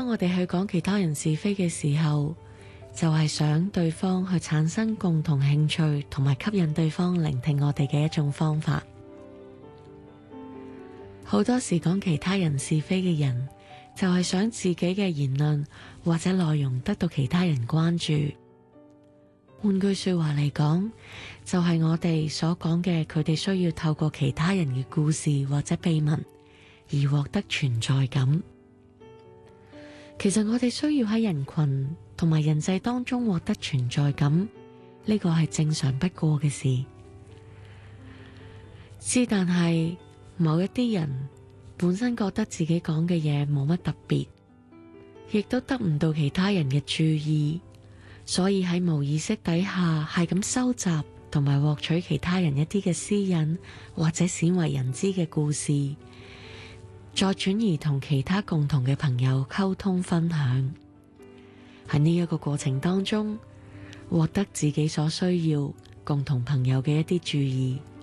我哋去講其他人是非嘅時候，就係想對方去產生共同興趣，同埋吸引對方聆聽我哋嘅一種方法。好多時講其他人是非嘅人，就係想自己嘅言論或者內容得到其他人關注。換句說話嚟講，就係我哋所講嘅，佢哋需要透過其他人嘅故事或者秘聞而獲得存在感。其實我哋需要喺人群同埋人際當中獲得存在感，呢個係正常不過嘅事。但係某一啲人本身覺得自己講嘅嘢冇乜特別，亦都得唔到其他人嘅注意，所以喺無意識底下係咁收集同埋獲取其他人一啲嘅私隱或者鮮為人知嘅故事，再轉移同其他共同嘅朋友溝通分享。喺呢一個過程當中，獲得自己所需要共同朋友嘅一啲注意，